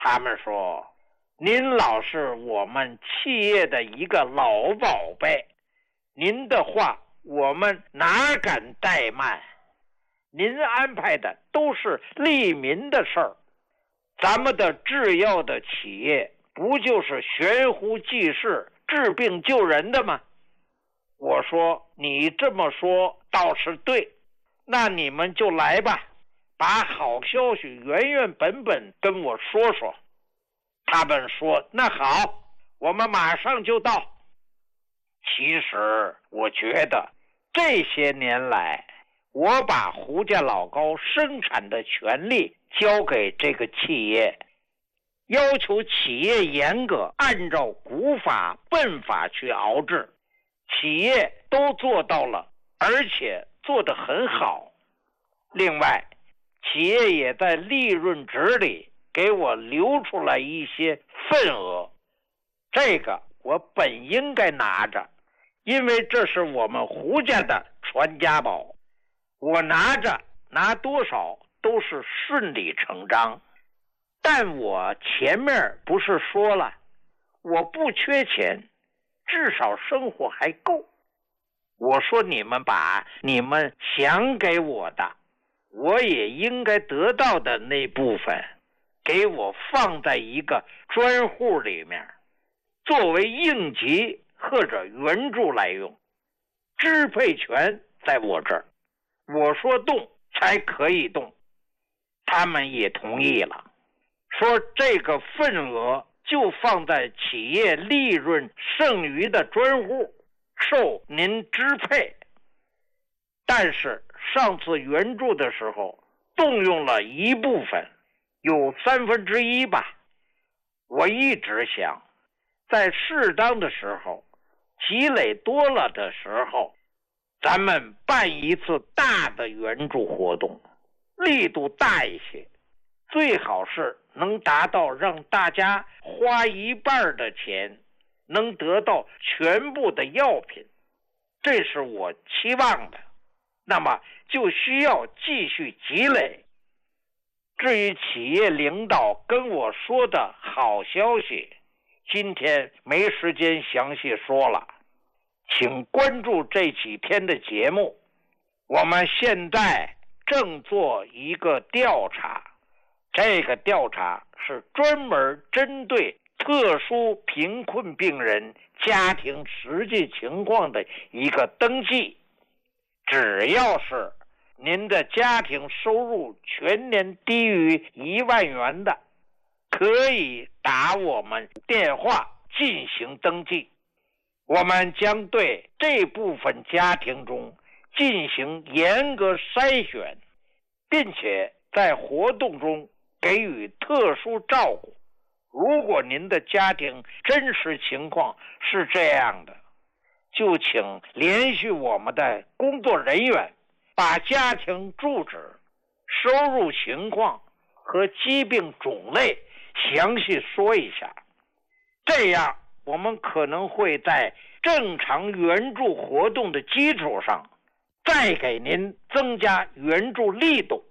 他们说，您老是我们企业的一个老宝贝，您的话我们哪敢怠慢？您安排的都是利民的事儿，咱们的制药的企业不就是悬壶济世、治病救人的吗？我说，你这么说倒是对，那你们就来吧，把好消息原原本本跟我说说。他们说，那好，我们马上就到。其实我觉得这些年来，我把胡家老高生产的权利交给这个企业，要求企业严格按照古法笨法去熬制，企业都做到了，而且做得很好。另外，企业也在利润值里给我留出来一些份额，这个我本应该拿着，因为这是我们胡家的传家宝，我拿着拿多少都是顺理成章。但我前面不是说了，我不缺钱，至少生活还够。我说，你们把你们想给我的，我也应该得到的那部分给我放在一个专户里面，作为应急或者援助来用，支配权在我这儿，我说动才可以动。他们也同意了，说这个份额就放在企业利润剩余的专户，受您支配。但是上次援助的时候动用了一部分，有1/3吧。我一直想，在适当的时候，积累多了的时候，咱们办一次大的援助活动，力度大一些，最好是能达到让大家花一半的钱能得到全部的药品，这是我期望的。那么就需要继续积累。至于企业领导跟我说的好消息，今天没时间详细说了，请关注这几天的节目。我们现在正做一个调查，这个调查是专门针对特殊贫困病人家庭实际情况的一个登记。只要是您的家庭收入全年低于1万元的，可以打我们电话进行登记。我们将对这部分家庭中进行严格筛选，并且在活动中给予特殊照顾。如果您的家庭真实情况是这样的，就请联系我们的工作人员，把家庭住址、收入情况和疾病种类详细说一下。这样我们可能会在正常援助活动的基础上，再给您增加援助力度。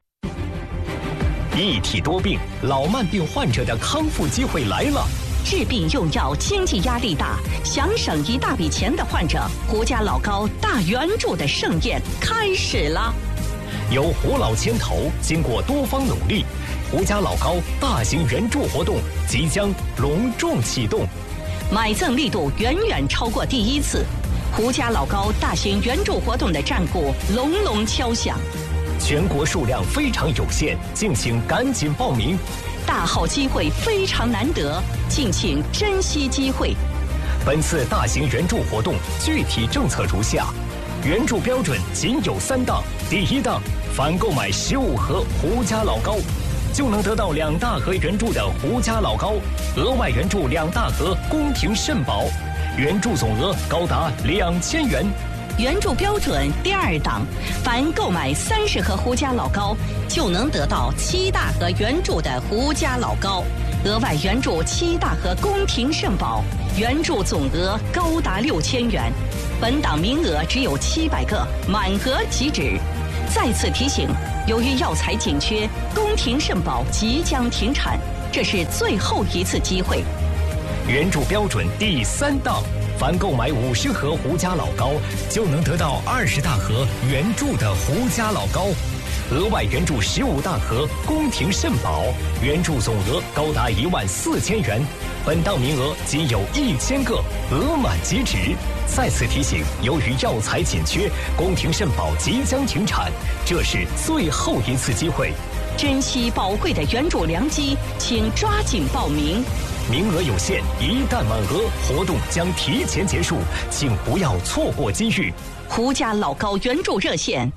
一体多病，老慢病患者的康复机会来了。 治病用药经济压力大，想省一大笔钱的患者，胡家老高大援助的盛宴开始了。 由胡老牵头，经过多方努力，胡家老高大型援助活动即将隆重启动。 买赠力度远远超过第一次，胡家老高大型援助活动的战鼓隆隆敲响。 全国数量非常有限，敬请赶紧报名。 大好机会非常难得，敬请珍惜机会。 本次大型援助活动具体政策如下：援助标准仅有3档。第1档，凡购买15盒胡家老高，就能得到2大盒援助的胡家老高，额外援助2大盒宫廷肾宝，援助总额高达2000元。 援助标准第2档，凡购买30盒胡家老高，就能得到7大盒援助的胡家老高，额外援助7大盒宫廷肾宝，援助总额高达6000元。本档名额只有700个，满额即止。再次提醒，由于药材紧缺，宫廷肾宝即将停产， 这是最后一次机会。 援助标准第3档，凡购买50盒胡家老高，就能得到20大盒援助的胡家老高，额外援助15大盒宫廷肾宝，援助总额高达14000元。本档名额仅有1000个，额满即止。再次提醒，由于药材紧缺，宫廷肾宝即将停产，这是最后一次机会。 珍惜宝贵的援助良机，请抓紧报名。 名额有限，一旦满额，活动将提前结束，请不要错过机遇。 胡家老高援助热线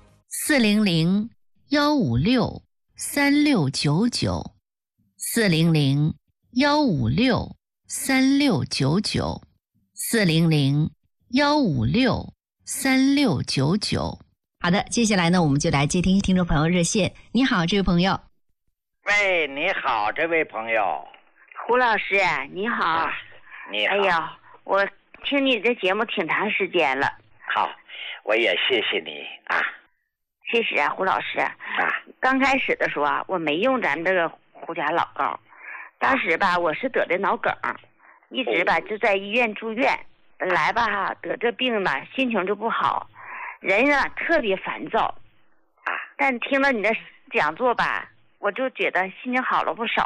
，400-156-3699，400-156-3699。好的，接下来呢，我们就来接听听众朋友热线。你好，这位朋友。 喂，你好，这位朋友。 胡老师，你好。 你好。 哎呀，我听你的节目挺长时间了。 好，我也谢谢你啊。 其实啊，胡老师啊，刚开始的时候啊，我没用咱们这个胡家老高。当时吧，我是得的脑梗，一直吧就在医院住院。本来吧得这病吧，心情就不好，人啊特别烦躁。但听了你的讲座吧，我就觉得心情好了不少。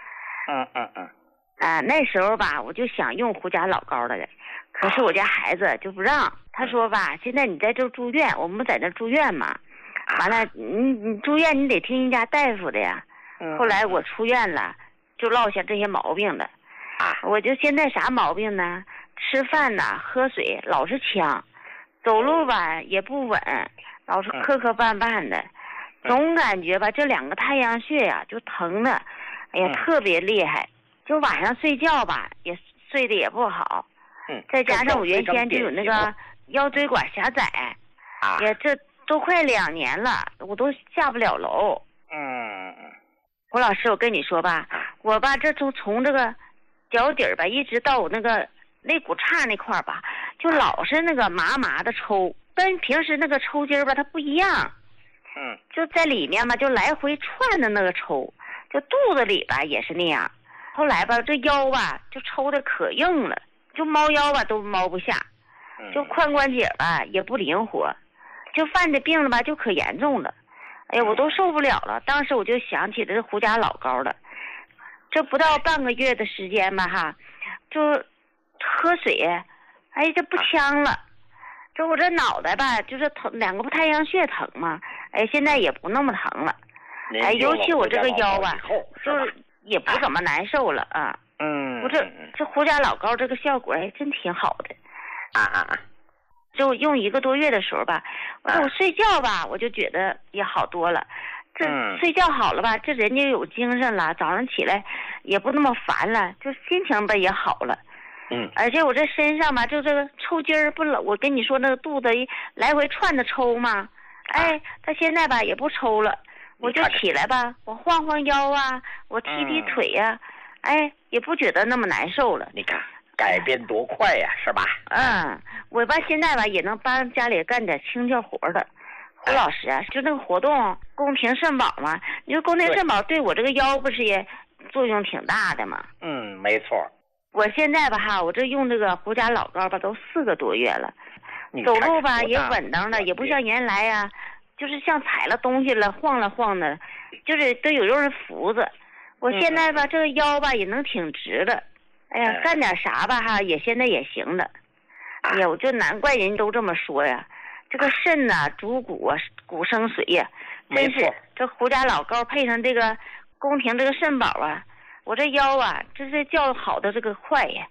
那时候吧，我就想用胡家老高的，可是我家孩子就不让。他说吧，现在你在这住院，我们在这住院嘛，完了你住院你得听人家大夫的呀。后来我出院了，就落下这些毛病了。我就现在啥毛病呢？吃饭呐，喝水老是呛，走路吧也不稳，老是磕磕绊绊的，总感觉吧这2个太阳穴呀就疼的，哎呀特别厉害。就晚上睡觉吧也睡得也不好。再加上我原先就有那个腰椎管狭窄，也这都快2年了，我都下不了楼。胡老师，我跟你说吧，我吧这从这个脚底儿吧一直到我那个肋骨叉那块儿吧，就老是那个麻麻的抽，跟平时那个抽筋儿吧它不一样。就在里面嘛就来回窜的那个抽，就肚子里吧也是那样。后来吧这腰吧就抽的可硬了，就猫腰吧都猫不下，就髋关节吧也不灵活，就犯的病了吧就可严重了。哎呀，我都受不了了。当时我就想起这胡家老高了。这不到半个月的时间吧哈，就喝水，哎这不呛了。这我这脑袋吧就是疼，2个太阳穴疼嘛，哎现在也不那么疼了。哎，尤其我这个腰吧就是也不怎么难受了啊。我这胡家老高这个效果还真挺好的。就用1个多月的时候吧，我睡觉吧我就觉得也好多了。这睡觉好了吧，这人就有精神了，早上起来也不那么烦了，就心情吧也好了。而且我这身上吧就这个抽筋儿不老，我跟你说那个肚子一来回窜着抽嘛，哎他现在吧也不抽了。我就起来吧，我晃晃腰啊，我踢踢腿呀，哎也不觉得那么难受了。 你看改变多快呀，是吧？ 我吧现在吧也能帮家里干点轻巧活的。胡老师啊，就那个活动宫廷肾宝嘛，你说宫廷肾宝对我这个腰不是也作用挺大的吗？ 没错。 我现在吧哈，我这用这个胡家老高吧都4个多月了，走路吧也稳当了，也不像原来呀，就是像踩了东西了晃了晃的，就是都有人扶着。我现在吧这个腰吧也能挺直了，哎呀干点啥吧哈也现在也行了。哎呀我就难怪人都这么说呀，这个肾呐主骨啊，骨生水呀，真是这胡家老高配上这个宫廷这个肾宝啊，我这腰啊这是叫好的这个快呀。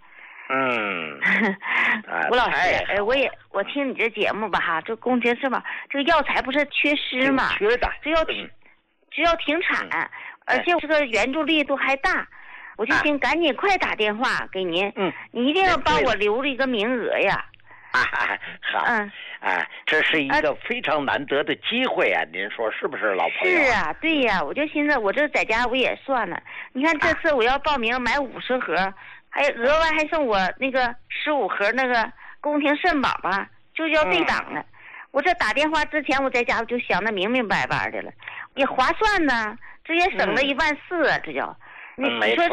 吴老师，我听你这节目吧哈，这宫廷肾宝这个药材不是缺失嘛， 缺的， 只要停产，而且这个援助力度还大，我就请赶紧快打电话给您，你一定要帮我留一个名额呀。 好，这是一个非常难得的机会啊，您说是不是，老朋友？ 是啊，对呀，我就寻思我这在家我也算了，你看这次我要报名买50盒，还额外还送我那个15盒那个宫廷肾宝吧，就叫对档了。我这打电话之前我在家我就想得明明白白的了，也划算呢，这也省了14000啊，这叫。 你没错说